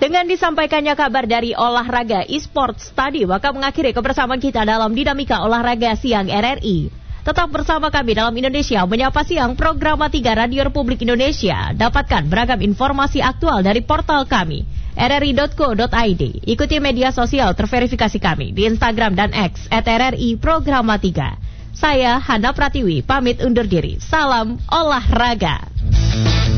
Dengan disampaikannya kabar dari olahraga e-sports tadi, maka mengakhiri kebersamaan kita dalam Dinamika Olahraga Siang RRI. Tetap bersama kami dalam Indonesia Menyapa Siang, program 3 Radio Republik Indonesia. Dapatkan beragam informasi aktual dari portal kami, rri.co.id. Ikuti media sosial terverifikasi kami di Instagram dan X @RRI Programa 3. Saya Hana Pratiwi, pamit undur diri. Salam olahraga.